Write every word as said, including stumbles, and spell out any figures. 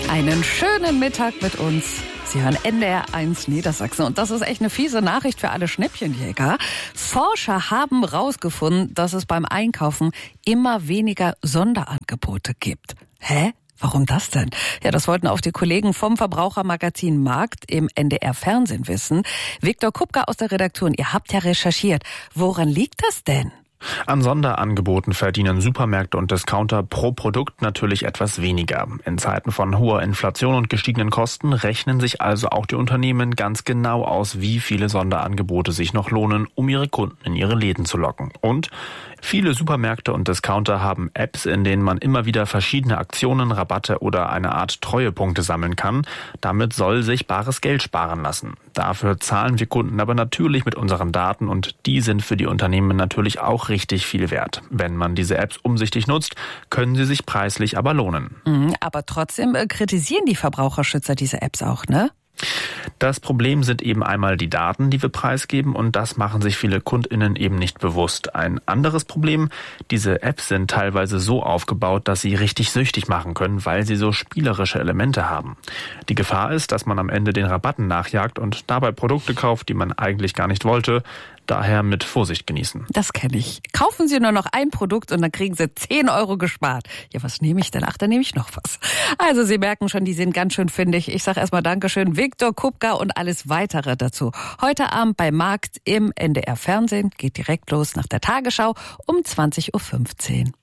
Einen schönen Mittag mit uns. Sie hören N D R eins Niedersachsen. Und das ist echt eine fiese Nachricht für alle Schnäppchenjäger. Forscher haben rausgefunden, dass es beim Einkaufen immer weniger Sonderangebote gibt. Hä? Warum das denn? Ja, das wollten auch die Kollegen vom Verbrauchermagazin Markt im N D R Fernsehen wissen. Viktor Kupka aus der Redaktion, ihr habt ja recherchiert. Woran liegt das denn? An Sonderangeboten verdienen Supermärkte und Discounter pro Produkt natürlich etwas weniger. In Zeiten von hoher Inflation und gestiegenen Kosten rechnen sich also auch die Unternehmen ganz genau aus, wie viele Sonderangebote sich noch lohnen, um ihre Kunden in ihre Läden zu locken. Und viele Supermärkte und Discounter haben Apps, in denen man immer wieder verschiedene Aktionen, Rabatte oder eine Art Treuepunkte sammeln kann. Damit soll sich bares Geld sparen lassen. Dafür zahlen wir Kunden aber natürlich mit unseren Daten und die sind für die Unternehmen natürlich auch richtig viel wert. Wenn man diese Apps umsichtig nutzt, können sie sich preislich aber lohnen. Aber trotzdem kritisieren die Verbraucherschützer diese Apps auch, ne? Das Problem sind eben einmal die Daten, die wir preisgeben, und das machen sich viele KundInnen eben nicht bewusst. Ein anderes Problem: diese Apps sind teilweise so aufgebaut, dass sie richtig süchtig machen können, weil sie so spielerische Elemente haben. Die Gefahr ist, dass man am Ende den Rabatten nachjagt und dabei Produkte kauft, die man eigentlich gar nicht wollte. Daher mit Vorsicht genießen. Das kenne ich. Kaufen Sie nur noch ein Produkt und dann kriegen Sie zehn Euro gespart. Ja, was nehme ich denn? Ach, dann nehme ich noch was. Also Sie merken schon, die sind ganz schön fündig. Ich sage erstmal Dankeschön, Viktor Kupka, und alles Weitere dazu heute Abend bei Markt im N D R Fernsehen. Geht direkt los nach der Tagesschau um zwanzig Uhr fünfzehn.